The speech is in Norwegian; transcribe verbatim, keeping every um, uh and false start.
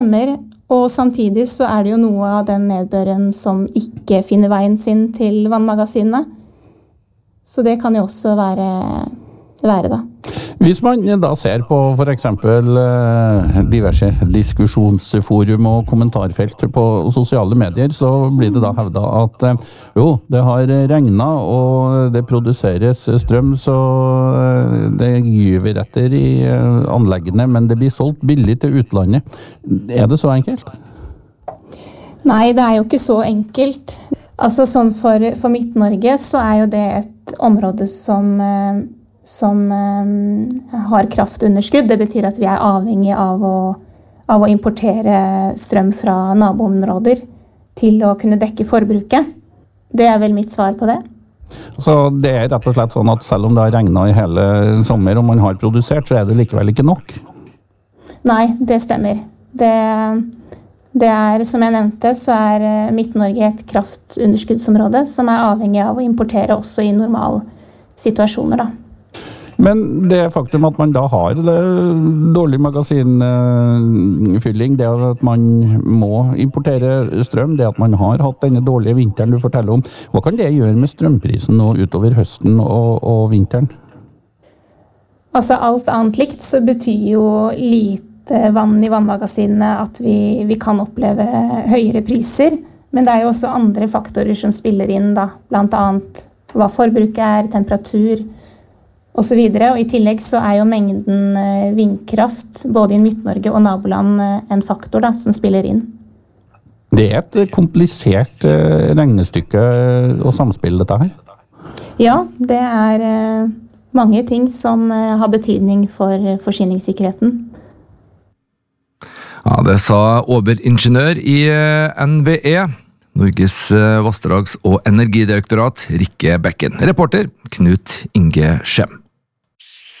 Og samtidig så er det jo noe av den nedbøren som ikke finner veien sin til vannmagasinene. Så det kan jo også være, være da. Hvis man da ser på for eksempel diverse diskusjonsforum og kommentarfelt på sosiale medier, så blir det da hevdet at jo, det har regnet og det produseres strøm, så det gyver etter i anleggene, men det blir solgt billig til utlandet. Er det så enkelt? Nei, det er jo ikke så enkelt. Altså sånn for, for Midt-Norge så er jo det et område som som um, har kraftunderskudd. Det betyr at vi er avhengig av å, av å importere strøm fra naboområder til å kunne dekke forbruket. Det er vel mitt svar på det. Så det er rett og slett sånn at selv om det har regnet i hele sommer og man har produsert, så er det likevel ikke nok? Nei, det stemmer. Det, det er, som jeg nevnte, så er Midt-Norge et kraftunderskuddsområde som er avhengig av å importere også i normalsituasjoner da. Men det faktum at man da har dårlig magasinfylling, det at man må importere strøm, det at man har hatt denne dårlige vinteren du forteller om, hva kan det gjøre med strømprisen nå utover høsten og, og vinteren? Altså alt annet likt så betyr jo lite vann i vannmagasinene at vi, vi kan oppleve høyere priser, men det er jo også andre faktorer som spiller inn da, blant annet hva forbruket er, temperatur, og så videre, og i tillegg så er jo mengden vindkraft både i Midt-Norge og naboland en faktor da, som spiller inn. Det er et komplisert regnestykke og samspill dette her? Ja, det er mange ting som har betydning for forsyningssikkerheten. Ja, det sa overingeniør i N V E, Norges vassdrags- og energidirektorat, Rikke Bekken. Reporter Knut Inge Skjem.